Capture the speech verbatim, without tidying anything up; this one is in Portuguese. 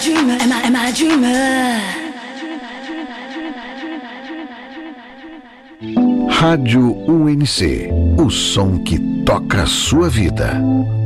dreamer? Am I, am I a dreamer? Rádio U N C, o som que toca a sua vida.